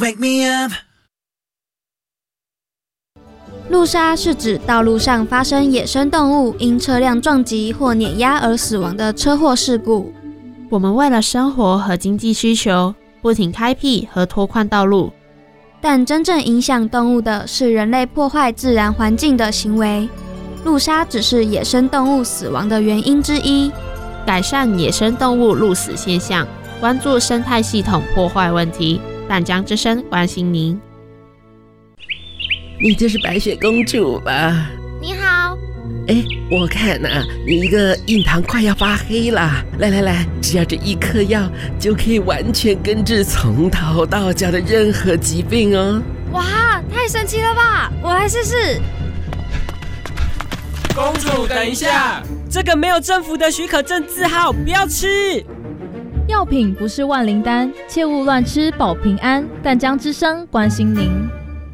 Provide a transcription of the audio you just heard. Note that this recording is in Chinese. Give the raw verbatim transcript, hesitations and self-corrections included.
Wake me up。 路杀是指道路上发生野生动物因车辆撞击或碾压而死亡的车祸事故。 我们为了生活和经济需求，不停开辟和拓宽道路， 但真正影响动物的是人类破坏自然环境的行为。路杀只是野生动物死亡的原因之一。 改善野生动物路死现象，关注生态系统破坏问题。淡江之声关心您。 你就是白雪公主吧？ 你好。 哎，我看啊，你一个印堂快要发黑了。来来来，只要这一颗药就可以完全根治从头到脚的任何疾病哦。 哇，太神奇了吧！我来试试。 公主，等一下，这个没有政府的许可证字号，不要吃。 药品不是万灵丹，切勿乱吃保平安。淡江之声关心您。